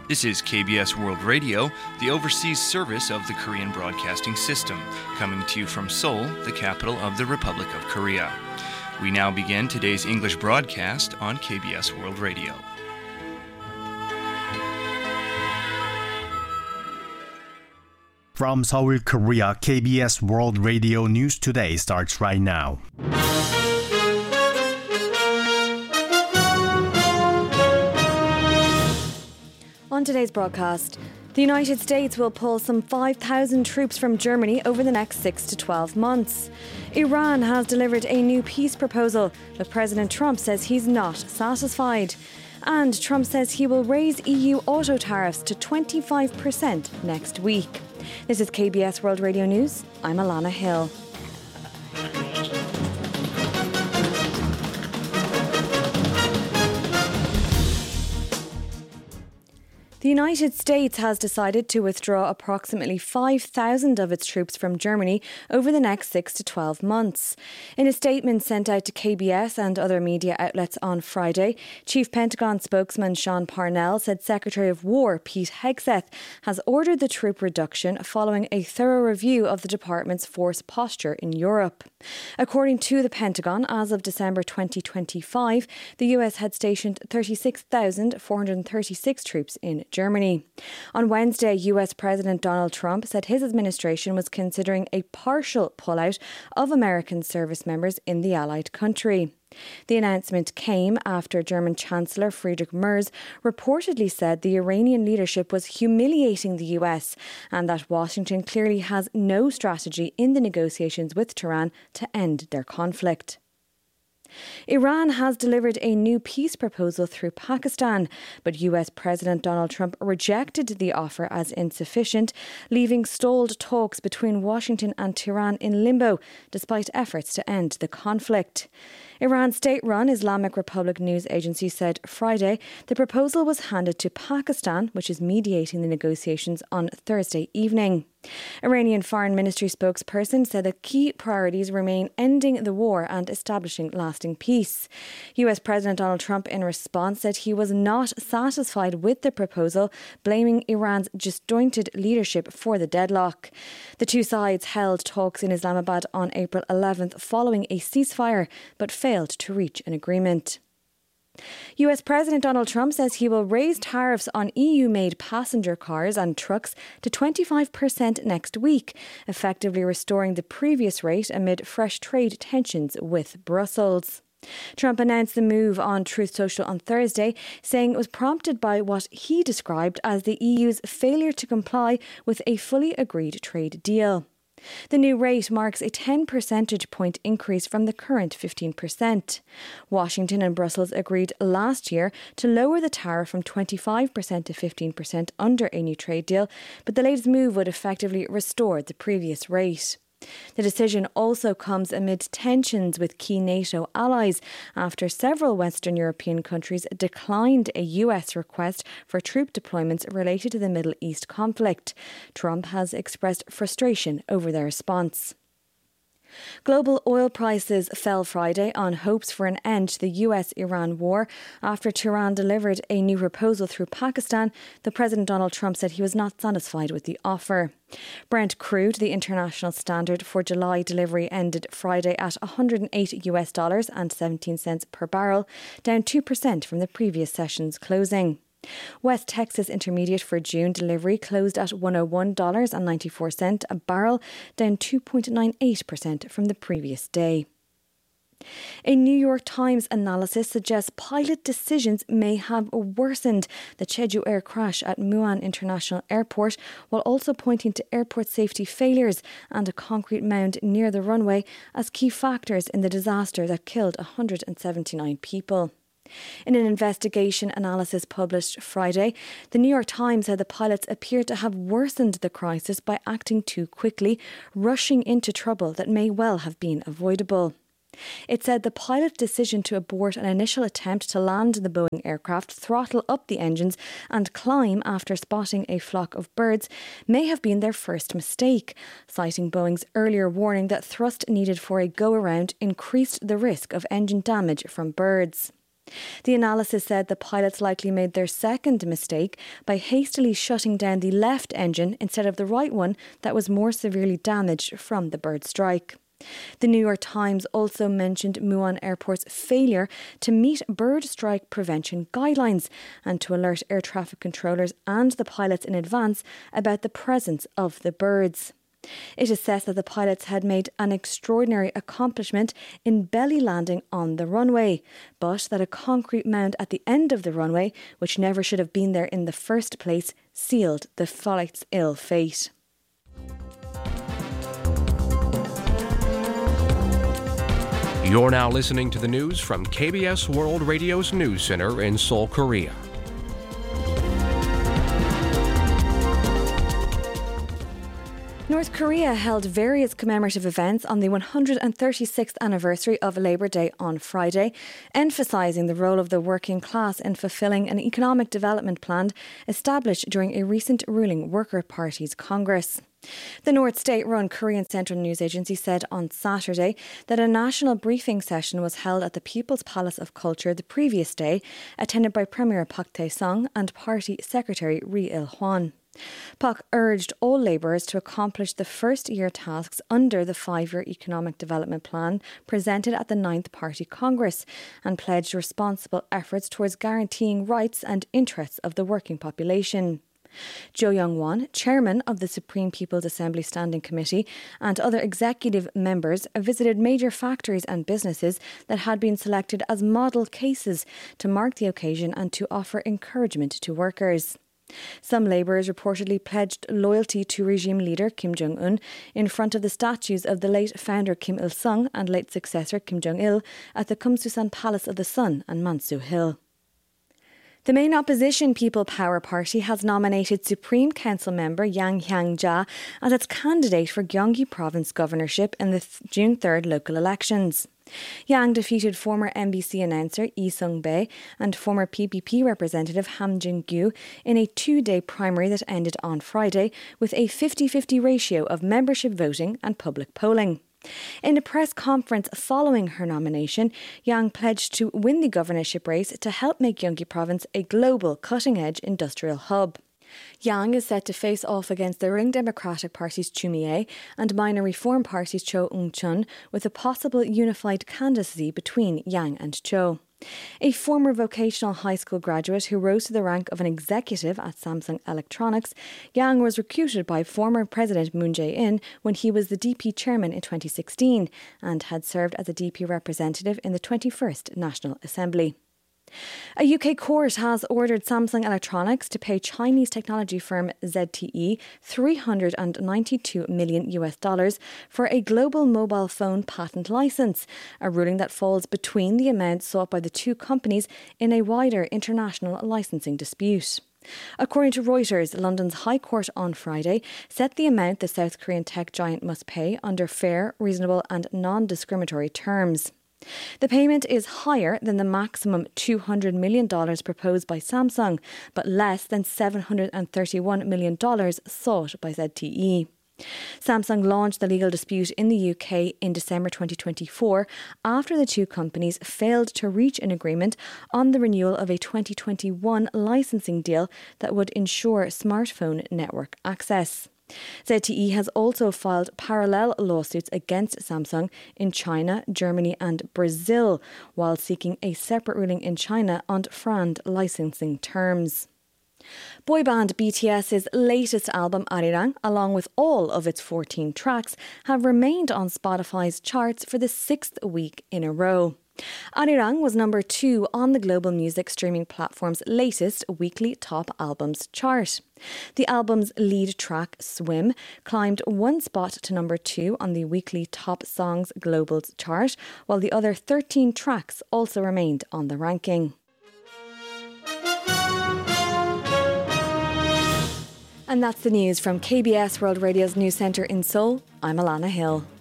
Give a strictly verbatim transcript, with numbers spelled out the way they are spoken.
This is K B S World Radio, the overseas service of the Korean Broadcasting System, coming to you from Seoul, the capital of the Republic of Korea. We now begin today's English broadcast on K B S World Radio. From Seoul, Korea, K B S World Radio News Today starts right now. On today's broadcast, the United States will pull some five thousand troops from Germany over the next six to twelve months. Iran has delivered a new peace proposal, but President Trump says he's not satisfied. And Trump says he will raise E U auto tariffs to twenty-five percent next week. This is K B S World Radio News. I'm Alana Hill. The United States has decided to withdraw approximately five thousand of its troops from Germany over the next six to twelve months. In a statement sent out to K B S and other media outlets on Friday, Chief Pentagon spokesman Sean Parnell said Secretary of War Pete Hegseth has ordered the troop reduction following a thorough review of the department's force posture in Europe. According to the Pentagon, as of December twenty twenty-five, the U S had stationed thirty-six thousand four hundred thirty-six troops in Germany. On Wednesday, U S President Donald Trump said his administration was considering a partial pullout of American service members in the allied country. The announcement came after German Chancellor Friedrich Merz reportedly said the Iranian leadership was humiliating the U S and that Washington clearly has no strategy in the negotiations with Tehran to end their conflict. Iran has delivered a new peace proposal through Pakistan, but U S President Donald Trump rejected the offer as insufficient, leaving stalled talks between Washington and Tehran in limbo, despite efforts to end the conflict. Iran's state-run Islamic Republic news agency said Friday the proposal was handed to Pakistan, which is mediating the negotiations, on Thursday evening. Iranian Foreign Ministry spokesperson said that key priorities remain ending the war and establishing lasting peace. U S President Donald Trump, in response, said he was not satisfied with the proposal, blaming Iran's disjointed leadership for the deadlock. The two sides held talks in Islamabad on April eleventh following a ceasefire, but failed to reach an agreement. U S President Donald Trump says he will raise tariffs on E U-made passenger cars and trucks to twenty-five percent next week, effectively restoring the previous rate amid fresh trade tensions with Brussels. Trump announced the move on Truth Social on Thursday, saying it was prompted by what he described as the E U's failure to comply with a fully agreed trade deal. The new rate marks a ten percentage point increase from the current fifteen percent. Washington and Brussels agreed last year to lower the tariff from twenty-five percent to fifteen percent under a new trade deal, but the latest move would effectively restore the previous rate. The decision also comes amid tensions with key NATO allies after several Western European countries declined a U S request for troop deployments related to the Middle East conflict. Trump has expressed frustration over their response. Global oil prices fell Friday on hopes for an end to the U S Iran war after Tehran delivered a new proposal through Pakistan, though President Donald Trump said he was not satisfied with the offer. Brent crude, the international standard for July delivery, ended Friday at one hundred eight US dollars and seventeen cents per barrel, down two percent from the previous session's closing. West Texas Intermediate for June delivery closed at one hundred one dollars and ninety-four cents a barrel, down two point nine eight percent from the previous day. A New York Times analysis suggests pilot decisions may have worsened the Jeju Air crash at Muan International Airport, while also pointing to airport safety failures and a concrete mound near the runway as key factors in the disaster that killed one hundred seventy-nine people. In an investigation analysis published Friday, the New York Times said the pilots appeared to have worsened the crisis by acting too quickly, rushing into trouble that may well have been avoidable. It said the pilot's decision to abort an initial attempt to land the Boeing aircraft, throttle up the engines and climb after spotting a flock of birds may have been their first mistake, citing Boeing's earlier warning that thrust needed for a go-around increased the risk of engine damage from birds. The analysis said the pilots likely made their second mistake by hastily shutting down the left engine instead of the right one that was more severely damaged from the bird strike. The New York Times also mentioned Muan Airport's failure to meet bird strike prevention guidelines and to alert air traffic controllers and the pilots in advance about the presence of the birds. It assessed that the pilots had made an extraordinary accomplishment in belly landing on the runway, but that a concrete mound at the end of the runway, which never should have been there in the first place, sealed the flight's ill fate. You're now listening to the news from K B S World Radio's News Center in Seoul, Korea. North Korea held various commemorative events on the one hundred thirty-sixth anniversary of Labour Day on Friday, emphasising the role of the working class in fulfilling an economic development plan established during a recent ruling Worker Party's Congress. The North State-run Korean Central News Agency said on Saturday that a national briefing session was held at the People's Palace of Culture the previous day, attended by Premier Park Tae-sung and Party Secretary Ri Il-hwan. Park urged all labourers to accomplish the first-year tasks under the five-year economic development plan presented at the ninth Party Congress and pledged responsible efforts towards guaranteeing rights and interests of the working population. Jo Young-won, chairman of the Supreme People's Assembly Standing Committee, and other executive members visited major factories and businesses that had been selected as model cases to mark the occasion and to offer encouragement to workers. Some labourers reportedly pledged loyalty to regime leader Kim Jong-un in front of the statues of the late founder Kim Il-sung and late successor Kim Jong-il at the Kumsusan Palace of the Sun and Mansu Hill. The main opposition People Power Party has nominated Supreme Council member Yang Hyang-ja as its candidate for Gyeonggi Province governorship in the th- June third local elections. Yang defeated former M B C announcer Lee Sung-bae and former P P P representative Ham Jin-gyu in a two-day primary that ended on Friday with a fifty-fifty ratio of membership voting and public polling. In a press conference following her nomination, Yang pledged to win the governorship race to help make Gyeonggi Province a global cutting-edge industrial hub. Yang is set to face off against the ruling Democratic Party's Chu Mi-ae and minor Reform Party's Cho Eung-chun with a possible unified candidacy between Yang and Cho. A former vocational high school graduate who rose to the rank of an executive at Samsung Electronics, Yang was recruited by former President Moon Jae-in when he was the D P chairman in twenty sixteen and had served as a D P representative in the twenty-first National Assembly. A U K court has ordered Samsung Electronics to pay Chinese technology firm Z T E three hundred ninety-two million US dollars for a global mobile phone patent license, a ruling that falls between the amount sought by the two companies in a wider international licensing dispute. According to Reuters, London's High Court on Friday set the amount the South Korean tech giant must pay under fair, reasonable and non-discriminatory terms. The payment is higher than the maximum two hundred million dollars proposed by Samsung, but less than seven hundred thirty-one million dollars sought by Z T E. Samsung launched the legal dispute in the U K in December twenty twenty-four after the two companies failed to reach an agreement on the renewal of a twenty twenty-one licensing deal that would ensure smartphone network access. Z T E has also filed parallel lawsuits against Samsung in China, Germany and Brazil, while seeking a separate ruling in China on F R A N D licensing terms. Boy band BTS's latest album Arirang, along with all of its fourteen tracks, have remained on Spotify's charts for the sixth week in a row. Arirang was number two on the global music streaming platform's latest weekly top albums chart. The album's lead track, Swim, climbed one spot to number two on the weekly top songs global chart, while the other thirteen tracks also remained on the ranking. And that's the news from K B S World Radio's News Centre in Seoul. I'm Alana Hill.